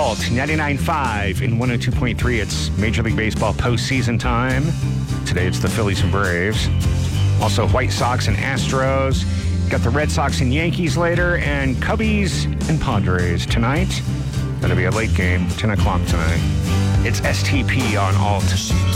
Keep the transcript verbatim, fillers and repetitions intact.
Alt ninety-nine point five and one oh two point three. It's Major League Baseball postseason time. Today it's the Phillies and Braves. Also White Sox and Astros. Got the Red Sox and Yankees later, and Cubbies and Padres tonight. That'll be a late game, ten o'clock tonight. It's S T P on Alt.